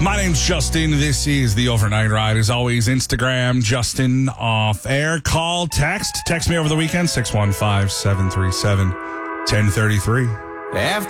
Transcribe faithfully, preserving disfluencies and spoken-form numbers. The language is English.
My name's Justin. This is the Overnight Ride. As always, Instagram, Justin Off Air. Call, text. Text me over the weekend, six one five, seven three seven, one zero three three. After